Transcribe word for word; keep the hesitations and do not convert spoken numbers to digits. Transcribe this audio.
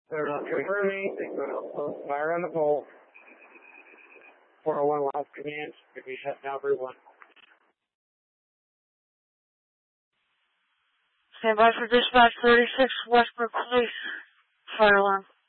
They're not confirming. Fire on the pole. four oh one last command. Could be shut down for one. Stand by for dispatch thirty-six, Westbrook Police. Fire alarm.